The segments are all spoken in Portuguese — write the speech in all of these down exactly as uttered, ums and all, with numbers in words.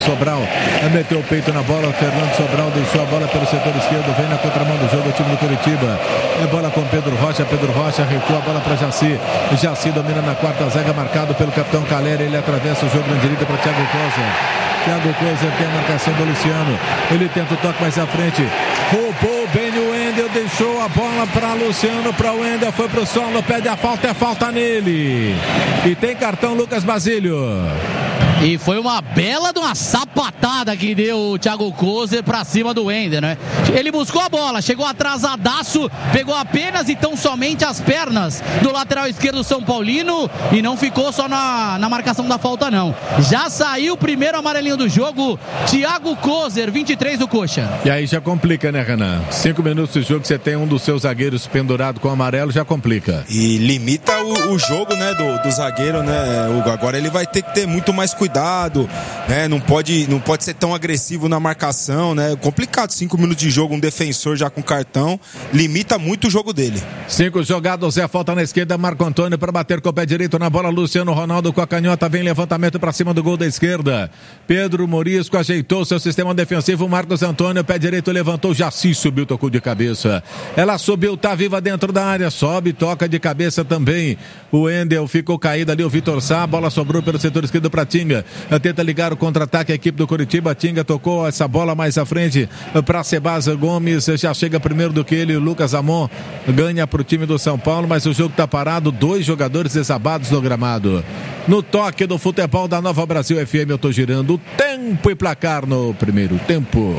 Sobral meteu o peito na bola, Fernando Sobral deixou a bola pelo setor esquerdo, vem na contramão do jogo o time do Curitiba, é bola com Pedro Rocha, Pedro Rocha recua a bola para Jaci, Jaci domina na quarta zaga, marcado pelo capitão Calera, ele atravessa o jogo na direita para Thiago Kozer, Thiago Kozer tem a marcação do Luciano, ele tenta o toque mais à frente, roubou bem o Wendel, deixou a bola para Luciano, para o Wendel, foi pro solo, pede a falta, é falta nele, e tem cartão Lucas Basílio. E foi uma bela de uma sapatada que deu o Thiago Kozer pra cima do Wender, né? Ele buscou a bola, chegou atrasadaço, pegou apenas e tão somente as pernas do lateral esquerdo São Paulino e não ficou só na, na marcação da falta, não. Já saiu o primeiro amarelinho do jogo, Thiago Kozer, vinte e três do Coxa. E aí já complica, né, Renan? Cinco minutos de jogo, você tem um dos seus zagueiros pendurado com amarelo, já complica. E limita o, o jogo, né, do, do zagueiro, né, Hugo? Agora ele vai ter que ter muito mais cuidado. Cuidado, né? Não pode, não pode ser tão agressivo na marcação, né? Complicado, cinco minutos de jogo, um defensor já com cartão, limita muito o jogo dele. Cinco jogados, é falta na esquerda, Marco Antônio para bater com o pé direito na bola, Luciano Ronaldo com a canhota, vem levantamento para cima do gol da esquerda, Pedro Morisco ajeitou seu sistema defensivo, Marcos Antônio, pé direito levantou, Jaci subiu, tocou de cabeça, ela subiu, tá viva dentro da área, sobe, toca de cabeça também, o Wendel ficou caído ali, o Vitor Sá, a bola sobrou pelo setor esquerdo para Tinga, tenta ligar o contra-ataque a equipe do Curitiba, Tinga tocou essa bola mais à frente para Sebasa Gomes, já chega primeiro do que ele, Lucas Amon ganha para o time do São Paulo, mas o jogo está parado, dois jogadores desabados no gramado. No toque do futebol da Nova Brasil F M, eu tô girando tempo e placar no primeiro tempo.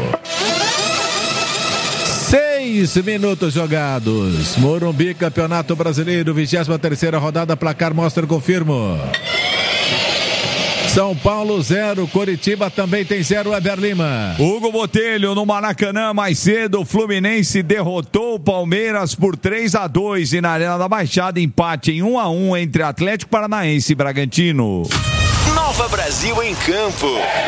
Seis minutos jogados, Morumbi, Campeonato Brasileiro, vigésima terceira rodada, placar mostra, confirmo. São Paulo zero, Curitiba também tem zero, Weber Lima. Hugo Botelho no Maracanã mais cedo, o Fluminense derrotou o Palmeiras por três a dois e na Arena da Baixada empate em um a um entre Atlético Paranaense e Bragantino. Nova Brasil em campo.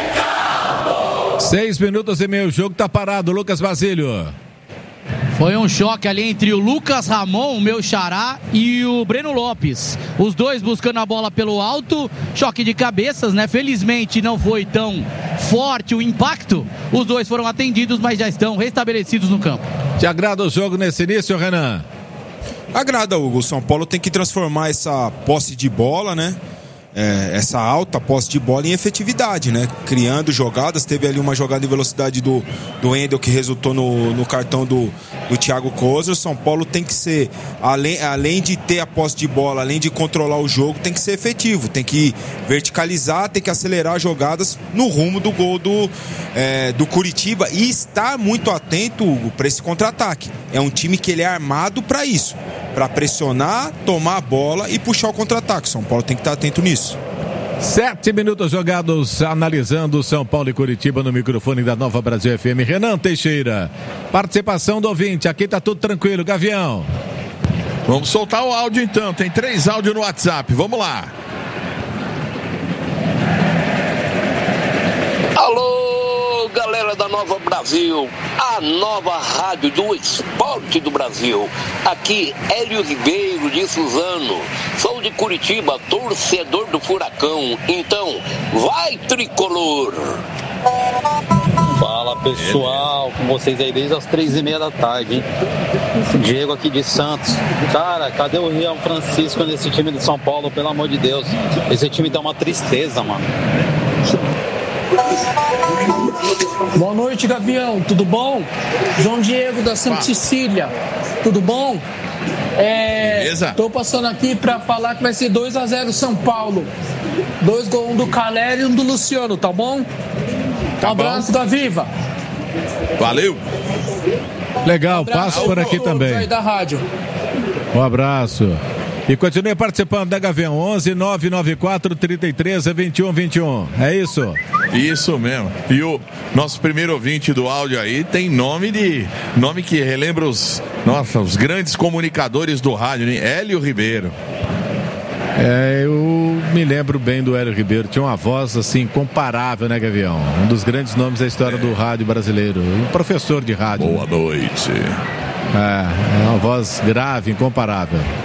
Seis minutos e meio, o jogo tá parado, Lucas Basílio. Foi um choque ali entre o Lucas Ramon, o meu xará, e o Breno Lopes. Os dois buscando a bola pelo alto, choque de cabeças, né? Felizmente não foi tão forte o impacto. Os dois foram atendidos, mas já estão restabelecidos no campo. Te agrada o jogo nesse início, Renan? Agrada, Hugo. O São Paulo tem que transformar essa posse de bola, né? É, essa alta posse de bola em efetividade, né? Criando jogadas, teve ali uma jogada em velocidade do, do Wendel que resultou no, no cartão do, do Thiago Kozer. O São Paulo tem que ser, além, além de ter a posse de bola, além de controlar o jogo, tem que ser efetivo, tem que verticalizar, tem que acelerar jogadas no rumo do gol do, é, do Curitiba e estar muito atento, Hugo, para esse contra-ataque. É um time que ele é armado para isso, para pressionar, tomar a bola e puxar o contra-ataque. São Paulo tem que estar atento nisso. Sete minutos jogados, analisando São Paulo e Curitiba no microfone da Nova Brasil F M. Renan Teixeira, participação do ouvinte, aqui tá tudo tranquilo, Gavião. Vamos soltar o áudio então, tem três áudios no WhatsApp, vamos lá. Alô, galera da Nova Brasil, a nova rádio do esporte do Brasil. Aqui, Hélio Ribeiro de Suzano. Sou de Curitiba, torcedor do Furacão. Então, vai tricolor! Fala pessoal, com vocês aí desde as três e meia da tarde, hein? Diego aqui de Santos. Cara, cadê o Rian Francisco nesse time de São Paulo, pelo amor de Deus? Esse time dá uma tristeza, mano. Boa noite, Gavião, tudo bom? João Diego da Santa Cecília, tudo bom? É, Beleza. Tô passando aqui pra falar que vai ser dois a zero São Paulo. Dois gols, um do Calera e um do Luciano, tá bom? Tá um abraço bom. da Viva. Valeu. Legal, um abraço, passo por aqui ô, ô, também. Aí da rádio. Um abraço. E continue participando da Gavião, onze nove nove quatro, trinta e três, vinte e um, vinte e um. É isso? Isso mesmo. E o nosso primeiro ouvinte do áudio aí tem nome de nome que relembra os, nossa, os grandes comunicadores do rádio, né? Hélio Ribeiro. É, eu me lembro bem do Hélio Ribeiro, tinha uma voz assim incomparável, né, Gavião? Um dos grandes nomes da história é. do rádio brasileiro, um professor de rádio. Boa noite. É, é uma voz grave, incomparável.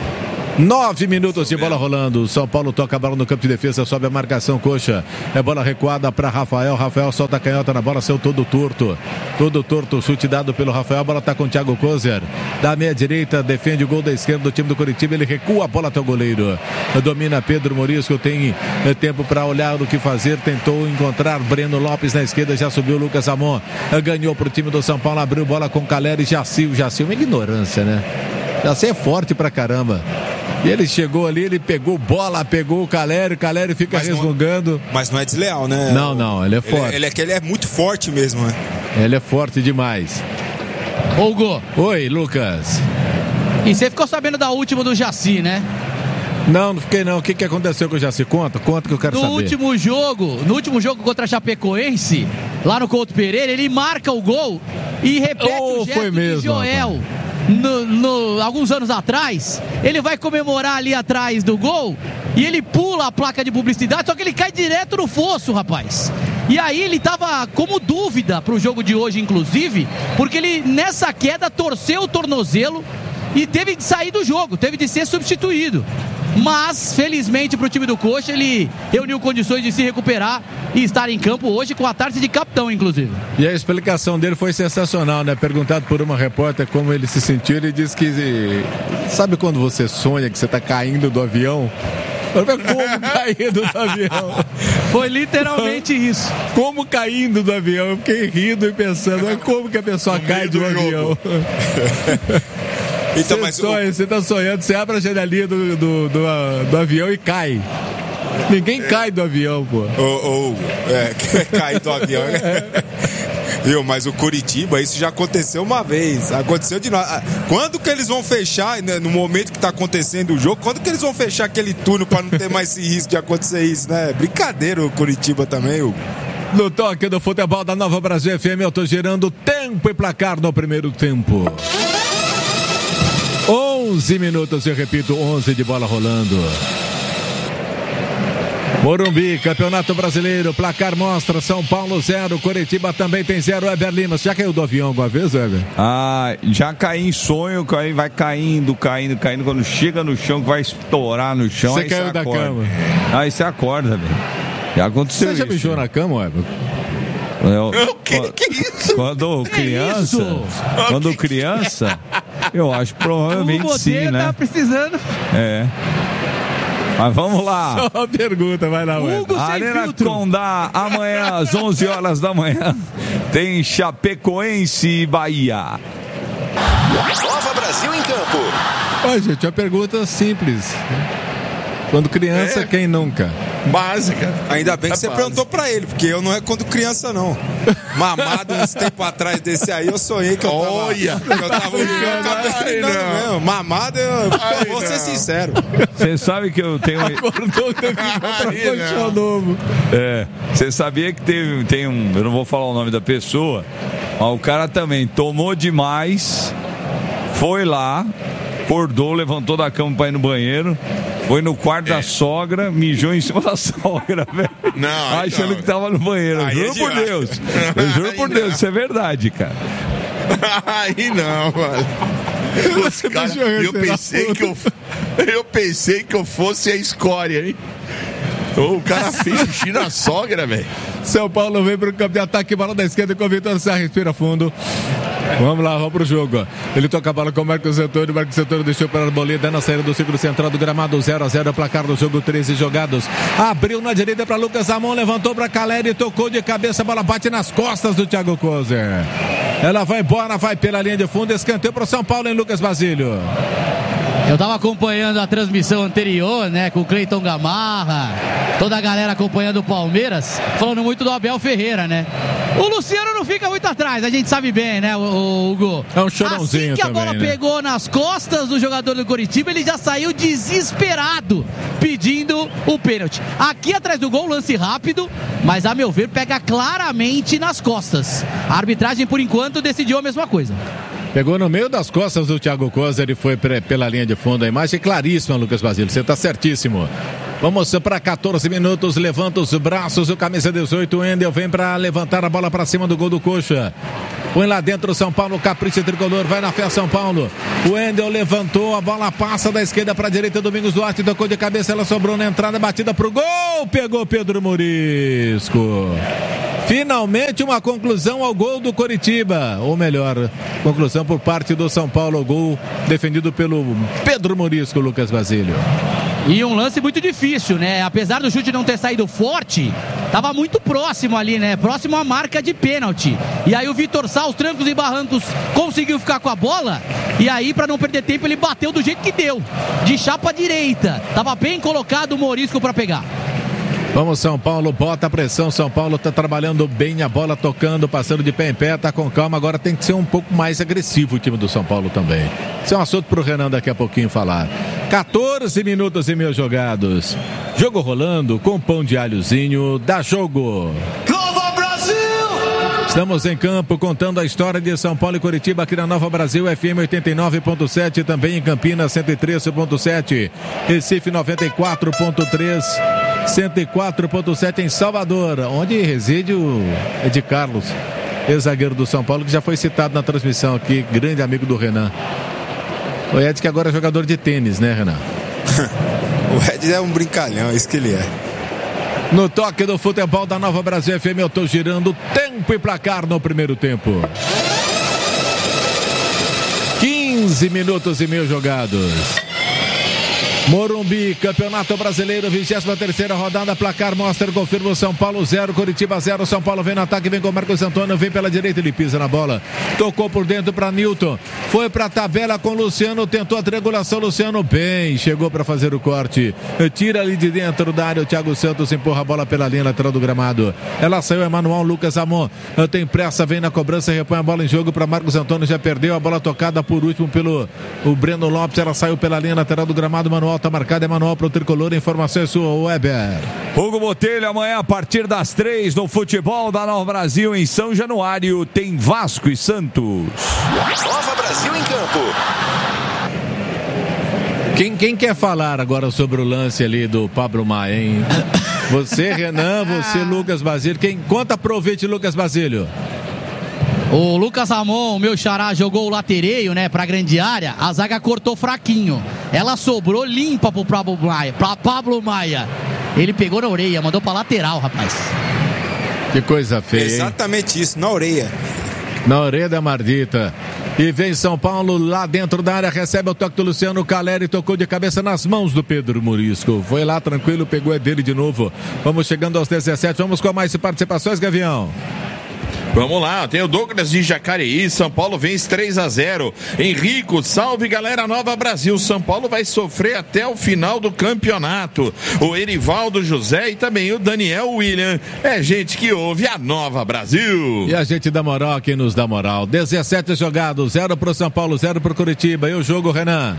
Nove minutos de bola rolando. São Paulo toca a bola no campo de defesa, sobe a marcação, Coxa. É bola recuada para Rafael. Rafael solta a canhota na bola, saiu todo torto. Todo torto, chute dado pelo Rafael. A bola tá com o Thiago Kozer. Da meia direita, defende o gol da esquerda do time do Coritiba. Ele recua a bola até o goleiro. Domina Pedro Morisco, tem é, tempo para olhar o que fazer. Tentou encontrar Breno Lopes na esquerda, já subiu o Lucas Amon. Ganhou pro time do São Paulo, abriu bola com Caleri e Jaci. O Jaci, uma ignorância, né? Jaci é forte pra caramba. E ele chegou ali, ele pegou bola, pegou o Caleri, o Caleri fica mas resmungando. Não, mas não é desleal, né? Não, não, ele é forte. Ele, ele, é, ele é muito forte mesmo, né? Ele é forte demais. Hugo. Oi, Lucas. E você ficou sabendo da última do Jaci, né? Não, não fiquei não. O que, que aconteceu com o Jaci? Conta, conta que eu quero no saber. No último jogo, no último jogo contra a Chapecoense, lá no Couto Pereira, ele marca o gol e repete oh, o gesto foi mesmo, de Joel. No, no, alguns anos atrás, ele vai comemorar ali atrás do gol e ele pula a placa de publicidade, só que ele cai direto no fosso, rapaz. E aí ele tava como dúvida pro jogo de hoje, inclusive, porque ele nessa queda torceu o tornozelo e teve de sair do jogo, teve de ser substituído. Mas, felizmente para o time do Coxa, ele reuniu condições de se recuperar e estar em campo hoje com a tarde de capitão, inclusive. E a explicação dele foi sensacional, né? Perguntado por uma repórter como ele se sentiu, ele disse que... Sabe quando você sonha que você está caindo do avião? Como caindo do avião? Foi literalmente isso. Como caindo do avião? Eu fiquei rindo e pensando, mas como que a pessoa cai do avião? Então, você, mas sonha, o... você tá sonhando, você abre a janelinha do, do, do, do avião e cai. Ninguém é. cai do avião, pô. Ou, ou é, cai do avião. É. Viu, mas o Coritiba, isso já aconteceu uma vez. Aconteceu de novo. Quando que eles vão fechar, né, no momento que tá acontecendo o jogo, quando que eles vão fechar aquele túnel pra não ter mais esse risco de acontecer isso, né? Brincadeira o Coritiba também, Hugo. No toque do futebol da Nova Brasil F M, eu tô girando tempo e placar no primeiro tempo. onze minutos, eu repito, onze de bola rolando. Morumbi, Campeonato Brasileiro, placar mostra São Paulo zero, Coritiba também tem zero. Weber Lima, você já caiu do avião alguma vez, Weber? Ah, já caí em sonho, aí vai caindo, caindo, caindo, quando chega no chão, que vai estourar no chão, você aí caiu você da acorda. cama. Aí você acorda, velho. Já aconteceu você isso. Você já mijou na cama, Weber? Eu, o que, que isso? Quando criança, isso? quando criança, eu acho que provavelmente o sim, né? Tá precisando. É. Mas vamos lá. Só uma pergunta, vai lá, Hugo. Arena Condá, amanhã às onze horas da manhã, tem Chapecoense e Bahia. Nova Brasil em campo. Olha, gente, uma pergunta simples. Quando criança, é. quem nunca? Básica. Ainda bem que é você básica. perguntou pra ele, porque eu não é quando criança, não. Mamado uns tempos atrás desse aí, eu sonhei que eu tava... Olha! Eu tava brincando mesmo. Mamado, eu Ai, vou ser não. sincero. Você sabe que eu tenho... Acordou, teve que ir pra colchão novo. É, você sabia que teve, tem um... Eu não vou falar o nome da pessoa, mas o cara também tomou demais, foi lá, acordou, levantou da cama pra ir no banheiro, foi no quarto é. da sogra, mijou em cima da sogra, velho. Não, achando não. que tava no banheiro. Aí Eu juro é por Deus. Eu juro por Deus, isso é verdade, cara. Aí não, mano. Os cara, eu pensei que eu, eu pensei que eu fosse a escória, hein? O cara fez xixi na sogra, velho. São Paulo vem pro campo de ataque, bola da esquerda com o Vitor Sá, respira fundo. Vamos lá, vamos pro jogo. Ele toca a bola com o Marcos Antônio. Marcos Antônio deixou para a Arboleda na saída do círculo central do gramado. Zero a zero, placar do jogo, treze jogados. Abriu na direita para Lucas Amon, levantou para Caleri, tocou de cabeça, a bola bate nas costas do Thiago Kozer. Ela vai embora, vai pela linha de fundo, escanteio pro São Paulo em Lucas Basílio. Eu tava acompanhando a transmissão anterior, né, com o Cleiton Gamarra, toda a galera acompanhando o Palmeiras, falando muito do Abel Ferreira, né? O Luciano não fica muito atrás, a gente sabe bem, né, o, o Hugo? É um chorãozinho assim que a também, bola né? pegou nas costas do jogador do Coritiba, ele já saiu desesperado, pedindo o pênalti. Aqui atrás do gol, lance rápido, mas a meu ver, pega claramente nas costas. A arbitragem, por enquanto, decidiu a mesma coisa. Pegou no meio das costas do Thiago Kozer e foi pre- pela linha de fundo. A imagem é claríssima, Lucas Basílio. Você está certíssimo. Vamos para quatorze minutos, levanta os braços, o camisa dezoito, o Wendel vem para levantar a bola para cima do gol do Coxa. Põe lá dentro o São Paulo, capricha tricolor, vai na fé São Paulo. O Wendel levantou, a bola passa da esquerda para a direita, Domingos Duarte tocou de cabeça, ela sobrou na entrada, batida pro gol, pegou Pedro Morisco. Finalmente uma conclusão ao gol do Coritiba, ou melhor, conclusão por parte do São Paulo, gol defendido pelo Pedro Morisco, Lucas Basílio. E um lance muito difícil, né? Apesar do chute não ter saído forte, tava muito próximo ali, né? Próximo à marca de pênalti. E aí o Vitor Sá, aos trancos e barrancos, conseguiu ficar com a bola. E aí, para não perder tempo, ele bateu do jeito que deu, de chapa direita. Tava bem colocado o Morisco para pegar. Vamos, São Paulo, bota a pressão, São Paulo tá trabalhando bem, a bola tocando, passando de pé em pé, tá com calma, agora tem que ser um pouco mais agressivo o time do São Paulo também. Isso é um assunto pro Renan daqui a pouquinho falar. quatorze minutos e meio jogados, jogo rolando com pão de alhozinho, dá jogo. Nova Brasil! Estamos em campo contando a história de São Paulo e Coritiba aqui na Nova Brasil, F M oitenta e nove ponto sete, também em Campinas cento e treze ponto sete, Recife noventa e quatro ponto três, cento e quatro ponto sete em Salvador, onde reside o Ed Carlos, ex-zagueiro do São Paulo, que já foi citado na transmissão aqui, grande amigo do Renan. O Ed que agora é jogador de tênis, né, Renan? O Ed é um brincalhão, é isso que ele é. No toque do futebol da Nova Brasil F M, eu tô girando tempo e placar no primeiro tempo. quinze minutos e meio jogados. Morumbi, Campeonato Brasileiro, vigésima terceira rodada, placar mostra, confirma o São Paulo zero, Coritiba zero, São Paulo vem no ataque, vem com o Marcos Antônio, vem pela direita, ele pisa na bola, tocou por dentro para Nilton, foi para a tabela com Luciano, tentou a triangulação, Luciano bem, chegou para fazer o corte, tira ali de dentro da área, o Thiago Santos empurra a bola pela linha lateral do gramado, ela saiu, Emanuel, Lucas Amon, tem pressa, vem na cobrança, repõe a bola em jogo para Marcos Antônio, já perdeu a bola tocada por último pelo o Breno Lopes, ela saiu pela linha lateral do gramado, Manuel tá marcado, é manual pro tricolor, informação é sua, Weber. Hugo Botelho, amanhã a partir das três no futebol da Nova Brasil em São Januário tem Vasco e Santos. Nova Brasil em campo. Quem, quem quer falar agora sobre o lance ali do Pablo Maia, hein? Você, Renan, você, Lucas Basílio. Quem conta aproveite, Lucas Basílio. O Lucas Ramon, o meu xará, jogou o latereio, né, pra grande área. A zaga cortou fraquinho. Ela sobrou limpa pro Pablo Maia. Pra Pablo Maia. Ele pegou na orelha, mandou pra lateral, rapaz. Que coisa feia, exatamente hein? Isso, na orelha. Na orelha da Mardita. E vem São Paulo lá dentro da área, recebe o toque do Luciano Caleri, tocou de cabeça nas mãos do Pedro Morisco. Foi lá tranquilo, pegou é dele de novo. Vamos chegando aos dezessete, vamos com mais participações, Gavião. Vamos lá, tem o Douglas de Jacareí, São Paulo vence três a zero. Henrico, salve galera Nova Brasil, São Paulo vai sofrer até o final do campeonato. O Erivaldo José e também o Daniel William, é gente que ouve a Nova Brasil. E a gente dá moral, quem nos dá moral. dezessete jogados, zero pro São Paulo, zero pro Coritiba. E o jogo, Renan?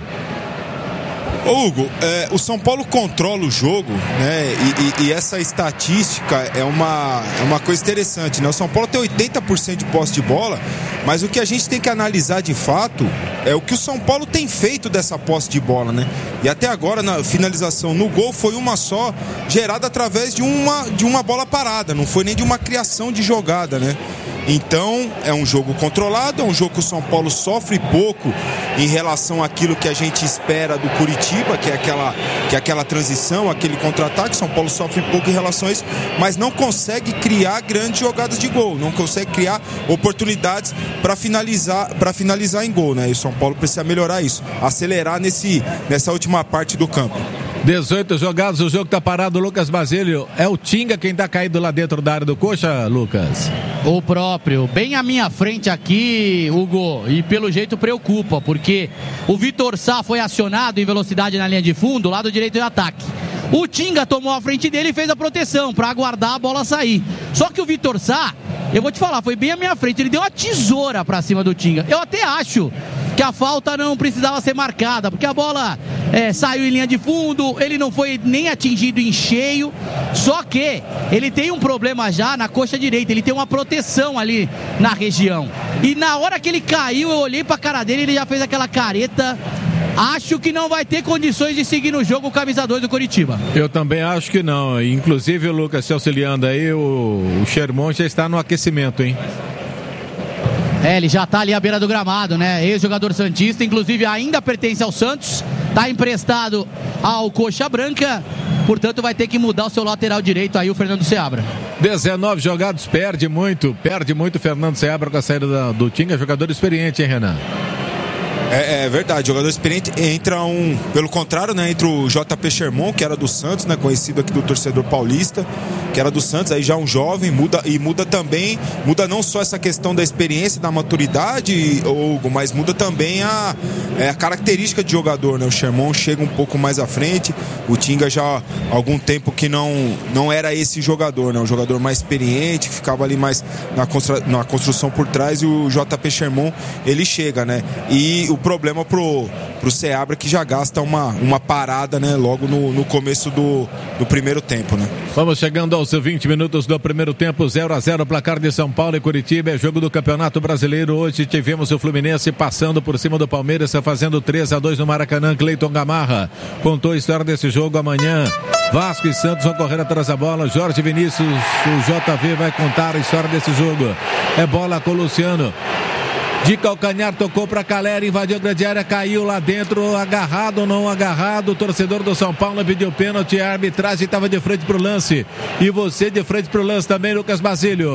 Ô Hugo, é, o São Paulo controla o jogo, né? E, e, e essa estatística é uma, é uma coisa interessante, né? O São Paulo tem oitenta por cento de posse de bola, mas o que a gente tem que analisar de fato é o que o São Paulo tem feito dessa posse de bola, né? E até agora, na finalização no gol, foi uma só, gerada através de uma, de uma bola parada, não foi nem de uma criação de jogada, né? Então, é um jogo controlado, é um jogo que o São Paulo sofre pouco em relação àquilo que a gente espera do Coritiba, que é aquela, que é aquela transição, aquele contra-ataque. São Paulo sofre pouco em relação a isso, mas não consegue criar grandes jogadas de gol, não consegue criar oportunidades para finalizar, para finalizar em gol, né? E o São Paulo precisa melhorar isso, acelerar nesse, nessa última parte do campo. dezoito jogados, o jogo tá parado, Lucas Basílio. É o Tinga quem tá caído lá dentro da área do Coxa, Lucas? O próprio, bem à minha frente aqui, Hugo, e pelo jeito preocupa, porque o Vitor Sá foi acionado em velocidade na linha de fundo, lado direito de ataque. O Tinga tomou a frente dele e fez a proteção para aguardar a bola sair. Só que o Vitor Sá, eu vou te falar, foi bem à minha frente, ele deu uma tesoura para cima do Tinga. Eu até acho que a falta não precisava ser marcada, porque a bola é, saiu em linha de fundo, ele não foi nem atingido em cheio, só que ele tem um problema já na coxa direita, ele tem uma proteção ali na região, e na hora que ele caiu, eu olhei pra cara dele, ele já fez aquela careta Acho que não vai ter condições de seguir no jogo o camisa dois do Coritiba. Eu também acho que não. Inclusive o Lucas se auxiliando aí, o, o Sherman já está no aquecimento, hein? É, ele já tá ali à beira do gramado, né? Ex-jogador santista, inclusive ainda pertence ao Santos, tá emprestado ao Coxa Branca, portanto vai ter que mudar o seu lateral direito aí, o Fernando Seabra. dezenove jogados, perde muito, perde muito o Fernando Seabra com a saída da, do Tinga, jogador experiente, hein, Renan? É, é verdade, jogador experiente. Entra um, pelo contrário, né? Entra o J P Sherman, que era do Santos, né? Conhecido aqui do torcedor paulista, que era do Santos, aí já um jovem, muda e muda também, muda não só essa questão da experiência, da maturidade, Hugo, mas muda também a, é, a característica de jogador, né? O Sherman chega um pouco mais à frente, o Tinga já há algum tempo que não, não era esse jogador, né? Um jogador mais experiente, que ficava ali mais na, constru, na construção por trás, e o J P Sherman, ele chega, né? E o problema pro, pro Seabra que já gasta uma, uma parada, né? Logo no, no começo do, do primeiro tempo, né? Vamos chegando aos vinte minutos do primeiro tempo, zero a zero, placar de São Paulo e Curitiba, é jogo do Campeonato Brasileiro. Hoje tivemos o Fluminense passando por cima do Palmeiras, fazendo três a dois no Maracanã. Cleiton Gamarra contou a história desse jogo. Amanhã Vasco e Santos vão correr atrás da bola. Jorge Vinícius, o J V, vai contar a história desse jogo. É bola com o Luciano. De calcanhar, tocou para Caleri, invadiu a grande área, caiu lá dentro, agarrado ou não agarrado, o torcedor do São Paulo pediu pênalti, a arbitragem estava de frente pro lance, e você de frente pro lance também, Lucas Basílio.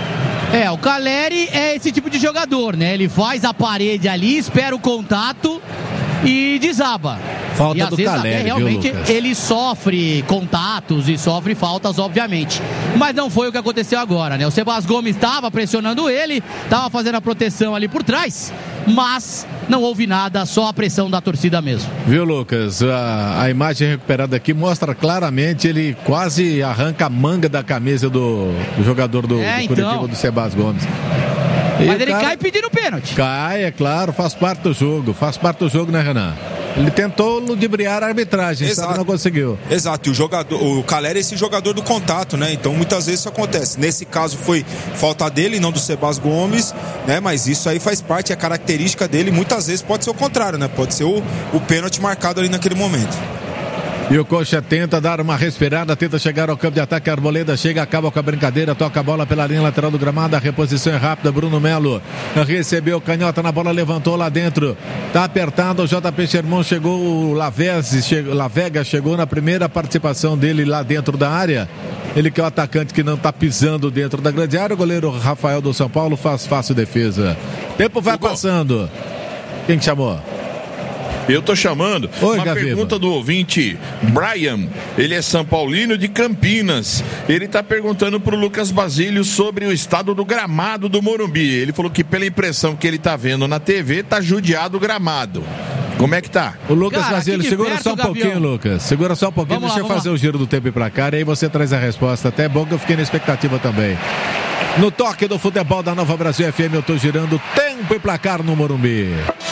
É, o Caleri é esse tipo de jogador, né? Ele faz a parede ali, espera o contato e desaba. Falta e às do vezes Caleri, até realmente viu, ele sofre contatos e sofre faltas, obviamente. Mas não foi o que aconteceu agora, né? O Sebas Gomes estava pressionando ele, estava fazendo a proteção ali por trás, mas não houve nada, só a pressão da torcida mesmo. Viu, Lucas? A, a imagem recuperada aqui mostra claramente, ele quase arranca a manga da camisa do, do jogador do, é, do então. Curitiba, do Sebas Gomes. Mas e ele cara... cai pedindo pênalti. Cai, é claro, faz parte do jogo, faz parte do jogo, né, Renan? Ele tentou ludibriar a arbitragem, Exato. sabe, não conseguiu. Exato, e o jogador, o Caleri é esse jogador do contato, né? Então muitas vezes isso acontece. Nesse caso foi falta dele, não do Sebas Gomes, né? Mas isso aí faz parte, é característica dele. Muitas vezes pode ser o contrário, né? Pode ser o, o pênalti marcado ali naquele momento. E o Coxa tenta dar uma respirada, tenta chegar ao campo de ataque. A Arboleda chega, acaba com a brincadeira, toca a bola pela linha lateral do gramado. A reposição é rápida. Bruno Melo recebeu canhota na bola, levantou lá dentro. Tá apertado. O J P Sherman chegou. O Lavezzi, chegou, Lavega chegou na primeira participação dele lá dentro da área. Ele que é o atacante que não tá pisando dentro da grande área. O goleiro Rafael do São Paulo faz fácil defesa. Tempo vai passando. Quem que chamou? Eu tô chamando. Oi, uma Gaviva. Pergunta do ouvinte Brian, ele é São Paulino de Campinas. Ele tá perguntando pro Lucas Basílio sobre o estado do gramado do Morumbi. Ele falou que pela impressão que ele tá vendo na T V, tá judiado o gramado. Como é que tá? O Lucas Cara, Basílio, segura perto, só um Gavião. pouquinho, Lucas. Segura só um pouquinho, Vamos deixa lá, eu fazer lá. o giro do tempo e pra cá, e aí você traz a resposta. Até é bom que eu fiquei na expectativa também. No toque do futebol da Nova Brasil F M, eu tô girando tempo e placar no Morumbi.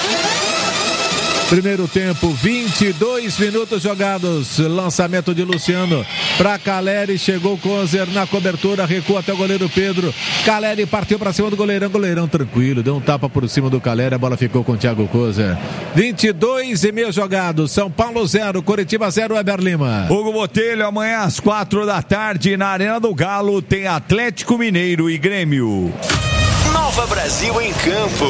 Primeiro tempo, vinte e dois minutos jogados. Lançamento de Luciano para Caleri. Chegou Kozer na cobertura, recua até o goleiro Pedro. Caleri partiu para cima do goleirão. Goleirão tranquilo, deu um tapa por cima do Caleri. A bola ficou com o Thiago Kozer. vinte e dois e meio jogados. São Paulo zero, Coritiba zero, Weber Lima. Hugo Botelho, amanhã às quatro da tarde, na Arena do Galo, tem Atlético Mineiro e Grêmio. Nova Brasil em campo.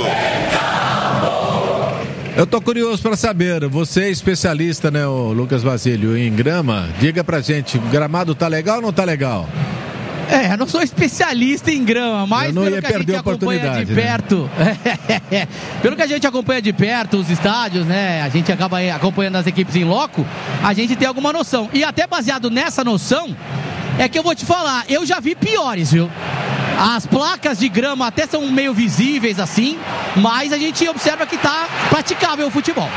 Eu tô curioso para saber, você é especialista, né, o Lucas Basílio, em grama, diga pra gente, o gramado tá legal ou não tá legal? É, eu não sou especialista em grama, mas eu não pelo ia que a perder gente a acompanha de oportunidade, perto, né? Pelo que a gente acompanha de perto os estádios, né? A gente acaba acompanhando as equipes em loco, a gente tem alguma noção. E até baseado nessa noção, é que eu vou te falar, eu já vi piores, viu? As placas de grama até são meio visíveis assim, mas a gente observa que tá praticável o futebol.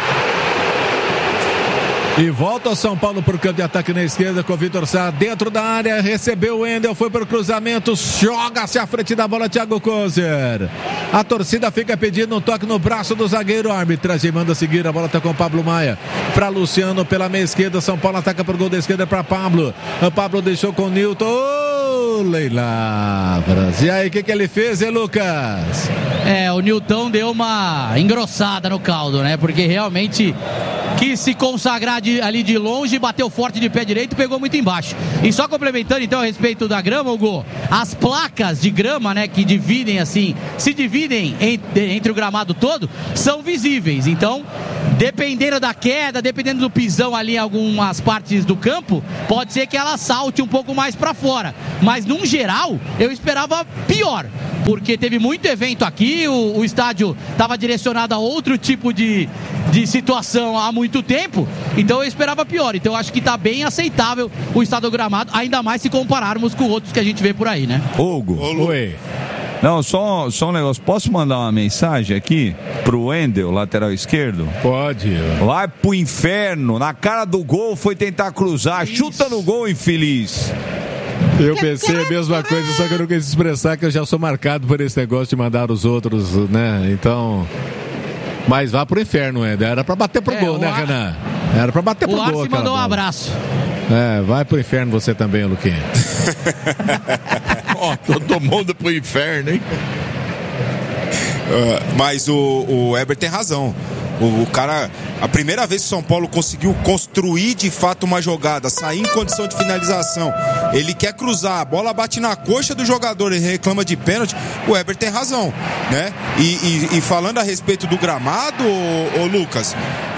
E volta o São Paulo para o campo de ataque na esquerda com o Vitor Sá dentro da área, recebeu o Wendel, foi para o cruzamento, joga-se à frente da bola, Thiago Kozer. A torcida fica pedindo um toque no braço do zagueiro, a arbitragem manda seguir, a bola está com o Pablo Maia, para Luciano pela meia esquerda, São Paulo ataca para o gol da esquerda para Pablo, o Pablo deixou com o Nilton, ô Leilavras, e aí o que, que ele fez, hein, Lucas? É, o Nilton deu uma engrossada no caldo, né, porque realmente quis se consagrar de, ali de longe, bateu forte de pé direito, pegou muito embaixo. E só complementando então a respeito da grama, Hugo, as placas de grama, né, que dividem assim, se dividem entre, entre o gramado todo, são visíveis. Então, dependendo da queda, dependendo do pisão ali em algumas partes do campo, pode ser que ela salte um pouco mais para fora. Mas, num geral, eu esperava pior, porque teve muito evento aqui, o, o estádio estava direcionado a outro tipo de, de situação há muito tempo, então eu esperava pior. Então eu acho que está bem aceitável o estado do gramado, ainda mais se compararmos com outros que a gente vê por aí, né? Hugo. Oi. Não, só, só um negócio. Posso mandar uma mensagem aqui pro Wendel, lateral esquerdo? Pode. Vai pro inferno. Na cara do gol foi tentar cruzar. Isso. Chuta no gol, infeliz. Eu pensei a mesma coisa, só que eu não quis expressar que eu já sou marcado por esse negócio de mandar os outros, né? Então... Mas vá pro inferno, Wendel. Era pra bater pro é, gol, né, Ar... Renan? Era pra bater pro o gol. O Arce mandou um abraço. É, vai pro inferno você também, Luquinha. Ó, oh, todo mundo pro inferno, hein? Uh, mas o, o Heber tem razão. O, o cara, a primeira vez que o São Paulo conseguiu construir de fato uma jogada, sair em condição de finalização, ele quer cruzar, a bola bate na coxa do jogador e reclama de pênalti. O Heber tem razão, né? E, e, e falando a respeito do gramado, ô, ô Lucas,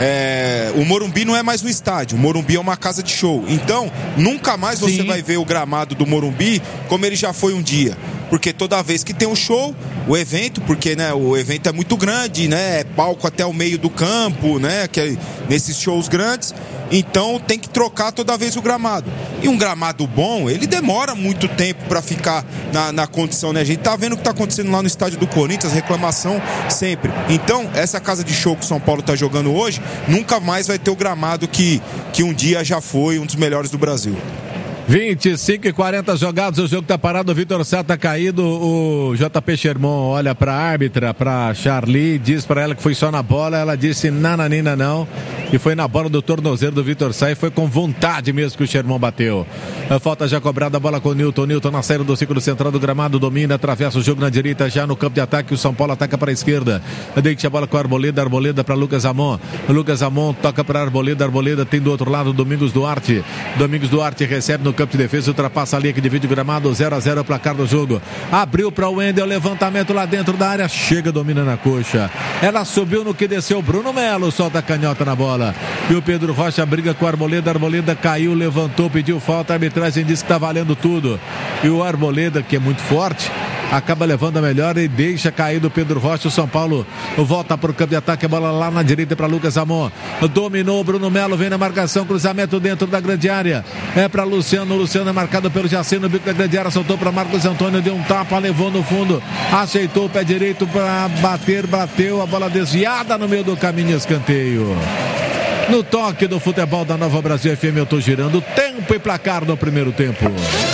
é, o Morumbi não é mais um estádio, o Morumbi é uma casa de show. Então, nunca mais você Sim. vai ver o gramado do Morumbi como ele já foi um dia. Porque toda vez que tem um show, o evento, porque né, o evento é muito grande, né? É palco até o meio do campo, né? Que é nesses shows grandes. Então tem que trocar toda vez o gramado. E um gramado bom, ele demora muito tempo para ficar na, na condição, né? A gente tá vendo o que tá acontecendo lá no estádio do Corinthians, reclamação sempre. Então, essa casa de show que o São Paulo tá jogando hoje, nunca mais vai ter o gramado que, que um dia já foi um dos melhores do Brasil. vinte e cinco e quarenta jogados, o jogo tá parado, o Vitor Sá tá caído, o J P Sherman olha pra árbitra, pra Charlie, diz pra ela que foi só na bola, ela disse nananina não, e foi na bola do tornozelo do Vitor Sá e foi com vontade mesmo que o Sherman bateu. A falta já cobrada, a bola com o Newton, Newton na saída do círculo central do gramado, domina, atravessa o jogo na direita, já no campo de ataque, o São Paulo ataca para a esquerda, deixa a bola com a Arboleda, Arboleda pra Lucas Amon, Lucas Amon toca pra Arboleda, Arboleda tem do outro lado Domingos Duarte, Domingos Duarte recebe no campo de defesa, ultrapassa a linha que divide o gramado, zero a zero o placar do jogo, abriu para o Wendel, levantamento lá dentro da área, chega, domina na coxa, ela subiu no que desceu, Bruno Melo solta a canhota na bola, e o Pedro Rocha briga com a Arboleda, Arboleda caiu, levantou, pediu falta, a arbitragem disse que tá valendo tudo, e o Arboleda, que é muito forte, acaba levando a melhor e deixa cair do Pedro Rocha. O São Paulo volta para o campo de ataque, a bola lá na direita para Lucas Amon, dominou o Bruno Melo, vem na marcação, cruzamento dentro da grande área, é para Luciano, Luciano é marcado pelo Jacinto no bico da grande área, soltou para Marcos Antônio, deu um tapa, levou no fundo, aceitou o pé direito para bater, bateu, a bola desviada no meio do caminho, escanteio. No toque do futebol da Nova Brasil F M, eu tô girando tempo e placar no primeiro tempo.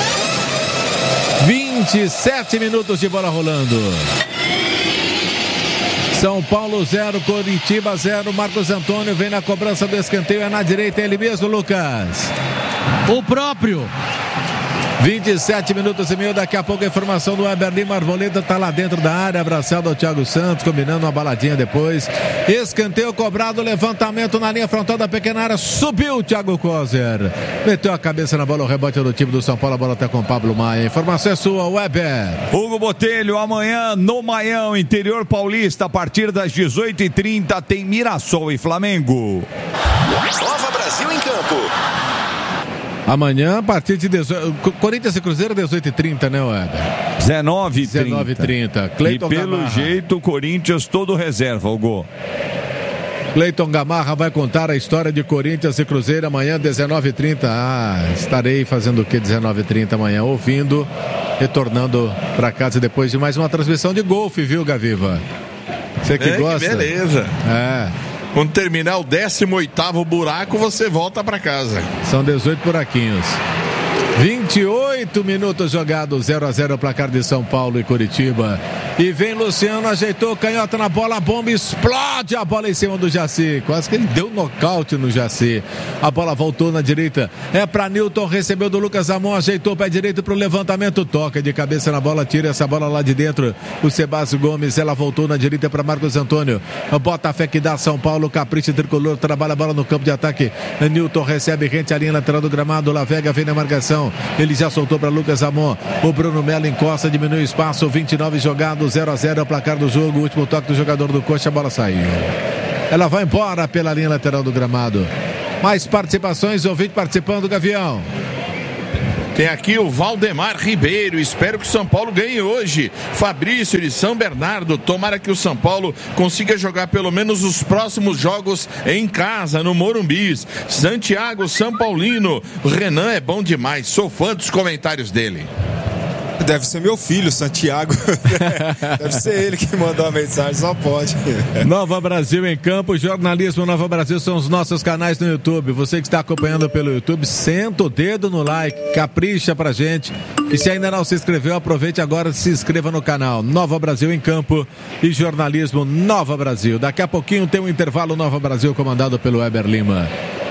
vinte e sete minutos de bola rolando. São Paulo zero, Coritiba zero. Marcos Antônio vem na cobrança do escanteio. É na direita ele mesmo, Lucas. O próprio. vinte e sete minutos e meio. Daqui a pouco a informação do Weber Lima. Arboleda está lá dentro da área, abraçado ao Thiago Santos, combinando uma baladinha depois. Escanteio cobrado, levantamento na linha frontal da pequena área. Subiu o Thiago Kozer, meteu a cabeça na bola, o rebote do time do São Paulo. A bola está com o Pablo Maia. A informação é sua, Weber. Hugo Botelho, amanhã no Maião, interior paulista, a partir das dezoito e trinta, tem Mirassol e Flamengo. Nova Brasil em campo. Amanhã, a partir de dezoito... Corinthians e Cruzeiro, dezoito e trinta, né, Weber? dezenove e trinta. dezenove e trinta. Cleiton e pelo Gamarra. jeito, o Corinthians todo reserva, Hugo. Cleiton Gamarra vai contar a história de Corinthians e Cruzeiro amanhã, dezenove e trinta. Ah, estarei fazendo o que dezenove e trinta amanhã? Ouvindo, retornando para casa depois de mais uma transmissão de golfe, viu, Gaviva? Você que é, gosta? Que beleza. É. Quando terminar o décimo oitavo buraco, você volta para casa. São dezoito buraquinhos. vinte e oito minutos jogados, zero a zero o placar de São Paulo e Coritiba. E vem Luciano, ajeitou, canhota na bola, a bomba explode, a bola em cima do Jaci. Quase que ele deu nocaute no Jaci. A bola voltou na direita. É para Newton, recebeu do Lucas Ramon, ajeitou o pé direito para o levantamento. Toca de cabeça na bola, tira essa bola lá de dentro. O Sebastião Gomes, ela voltou na direita para Marcos Antônio. Bota a fé que dá São Paulo, capricha tricolor, trabalha a bola no campo de ataque. Newton recebe, rente a linha lateral do gramado. La Vega vem na marcação. Ele já soltou para Lucas Ramon. O Bruno Melo encosta, diminui o espaço. vinte e nove jogados, zero a zero é o placar do jogo. O último toque do jogador do Coxa, a bola saiu. Ela vai embora pela linha lateral do gramado. Mais participações, ouvinte participando, Gavião. Tem aqui o Valdemar Ribeiro, espero que o São Paulo ganhe hoje. Fabrício de São Bernardo, tomara que o São Paulo consiga jogar pelo menos os próximos jogos em casa, no Morumbi. Santiago São Paulino, o Renan é bom demais, sou fã dos comentários dele. Deve ser meu filho, Santiago. Deve ser ele que mandou a mensagem, só pode. Nova Brasil em campo, jornalismo Nova Brasil são os nossos canais no YouTube. Você que está acompanhando pelo YouTube, senta o dedo no like, capricha pra gente. E se ainda não se inscreveu, aproveite agora e se inscreva no canal Nova Brasil em campo e jornalismo Nova Brasil. Daqui a pouquinho tem um intervalo Nova Brasil comandado pelo Weber Lima.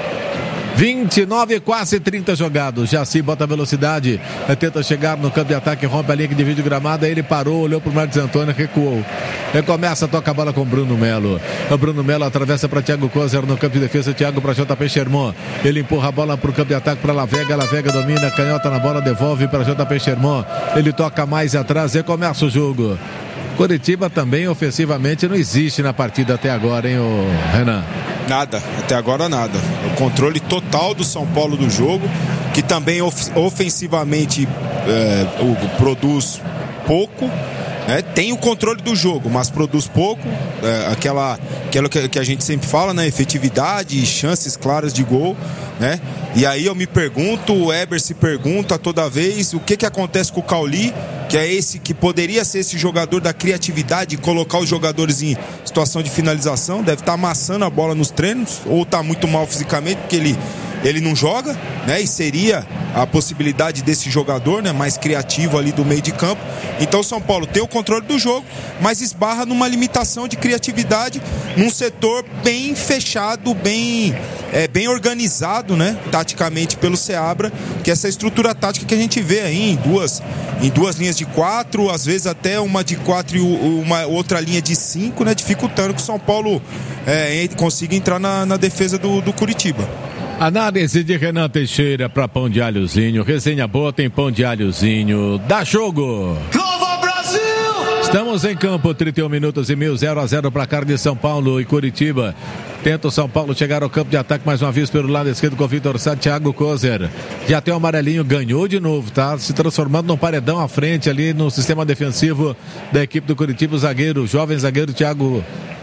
vinte e nove, quase trinta jogados. Jaci bota a velocidade, tenta chegar no campo de ataque, rompe a linha que divide o gramado. Aí ele parou, olhou para o Marcos Antônio, recuou. Recomeça, toca a bola com o Bruno Melo. O Bruno Melo atravessa para Thiago Kozer no campo de defesa. Thiago para J P Sherman. Ele empurra a bola para o campo de ataque para La Vega. La Vega domina, canhota na bola, devolve para J P Sherman. Ele toca mais atrás, recomeça o jogo. Coritiba também ofensivamente não existe na partida até agora, hein, o Renan? Nada, até agora nada. O controle total do São Paulo do jogo, que também of- ofensivamente é, o, produz pouco, né? Tem o controle do jogo, mas produz pouco, é, aquela, aquela que, que a gente sempre fala, né? Efetividade, chances claras de gol, né? E aí eu me pergunto, o Weber se pergunta toda vez, o que que acontece com o Cauli, que é esse que poderia ser esse jogador da criatividade e colocar os jogadores em situação de finalização, deve estar amassando a bola nos treinos, ou está muito mal fisicamente, porque ele, ele não joga, né? E seria a possibilidade desse jogador, né? Mais criativo ali do meio de campo. Então o São Paulo tem o controle do jogo, mas esbarra numa limitação de criatividade, num setor bem fechado, bem, é, bem organizado, né? Taticamente pelo Seabra, que é essa estrutura tática que a gente vê aí em duas, em duas linhas de quatro, às vezes até uma de quatro e uma outra linha de cinco, né? Dificultando que o São Paulo é, consiga entrar na, na defesa do, do Curitiba. Análise de Renan Teixeira para Pão de Alhozinho. Resenha boa, tem Pão de Alhozinho. Dá jogo! Nova Brasil! Estamos em campo, trinta e um minutos e meio, zero a zero placar de São Paulo e Curitiba. Tenta o São Paulo chegar ao campo de ataque mais uma vez pelo lado esquerdo com o Vitor Sá, Thiago Kozer. Já tem o amarelinho, ganhou de novo, tá? Se transformando num paredão à frente ali no sistema defensivo da equipe do Curitiba, o zagueiro, o jovem zagueiro Thiago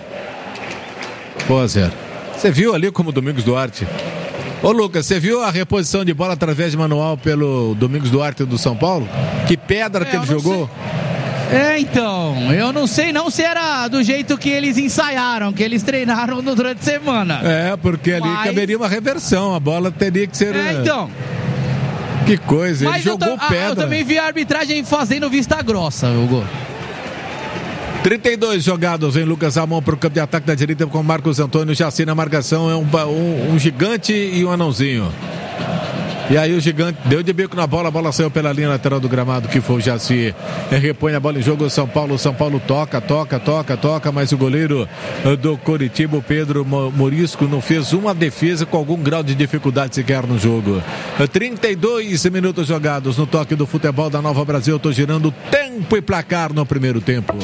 Kozer. Você viu ali como o Domingos Duarte? Ô Lucas, você viu a reposição de bola através de manual pelo Domingos Duarte do São Paulo? Que pedra é, que ele jogou? Sei. É, então, eu não sei não se era do jeito que eles ensaiaram, que eles treinaram durante a semana. É, porque ali Mas... caberia uma reversão, a bola teria que ser... É, então... Que coisa, Mas ele jogou tô, pedra. Ah, eu também vi a arbitragem fazendo vista grossa, Hugo. trinta e dois jogados, vem Lucas Ramon para o campo de ataque da direita com Marcos Antônio. Jaci na marcação, é um, um, um gigante e um anãozinho. E aí o gigante deu de bico na bola, a bola saiu pela linha lateral do gramado, que foi o Jaci. Repõe a bola em jogo o São Paulo, o São Paulo toca, toca, toca, toca, mas o goleiro do Coritiba, o Pedro Morisco, não fez uma defesa com algum grau de dificuldade sequer no jogo. trinta e dois minutos jogados no toque do futebol da Nova Brasil. Eu tô girando tempo e placar no primeiro tempo.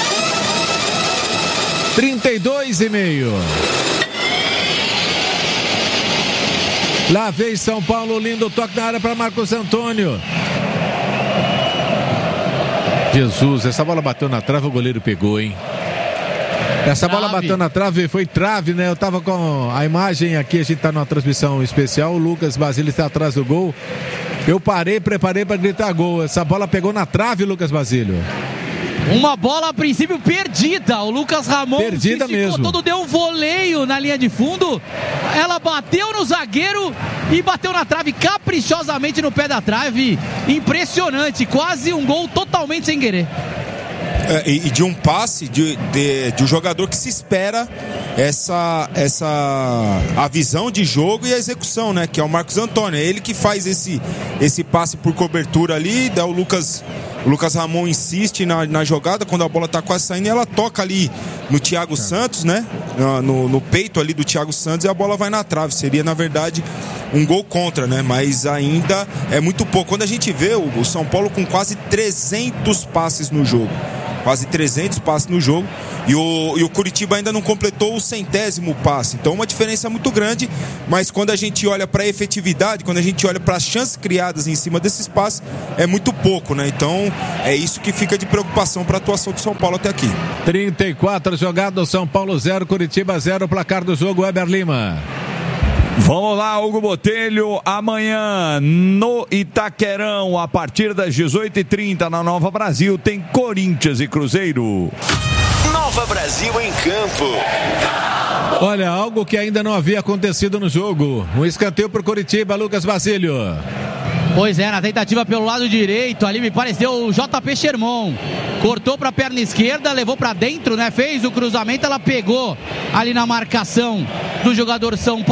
trinta e dois e meio. Lá vem São Paulo, lindo toque na área para Marcos Antônio. Jesus, essa bola bateu na trave, o goleiro pegou, hein? Essa trave. Bola bateu na trave, foi trave, né? Eu tava com a imagem aqui, a gente tá numa transmissão especial, o Lucas Basílio está atrás do gol. Eu parei, preparei para gritar gol. Essa bola pegou na trave, Lucas Basílio. Uma bola a princípio perdida. O Lucas Ramon perdida mesmo. Todo, deu um voleio na linha de fundo. Ela bateu no zagueiro e bateu na trave caprichosamente no pé da trave. Impressionante, quase um gol totalmente sem querer. É, e, e de um passe de, de, de um jogador que se espera essa, essa a visão de jogo e a execução, né? Que é o Marcos Antônio. É ele que faz esse, esse passe por cobertura ali, daí o Lucas, o Lucas Ramon insiste na, na jogada, quando a bola tá quase saindo, ela toca ali no Thiago Santos, né? No, no peito ali do Thiago Santos, e a bola vai na trave. Seria, na verdade, um gol contra, né? Mas ainda é muito pouco. Quando a gente vê o, o São Paulo com quase trezentos passes no jogo, quase trezentos passes no jogo, e o, e o Curitiba ainda não completou o centésimo passe, então uma diferença muito grande. Mas quando a gente olha para a efetividade, quando a gente olha para as chances criadas em cima desses passes, é muito pouco, né? Então é isso que fica de preocupação para a atuação do São Paulo até aqui. trinta e quatro jogados, São Paulo zero, Curitiba zero, placar do jogo, Weber Lima. Vamos lá, Hugo Botelho, amanhã no Itaquerão, a partir das dezoito e trinta na Nova Brasil, tem Corinthians e Cruzeiro. Nova Brasil em campo. Olha, algo que ainda não havia acontecido no jogo. Um escanteio para o Curitiba, Lucas Basílio. Pois é, na tentativa pelo lado direito, ali me pareceu o J P Sherman. Cortou para a perna esquerda, levou para dentro, né? Fez o cruzamento, ela pegou ali na marcação do jogador São Paulo.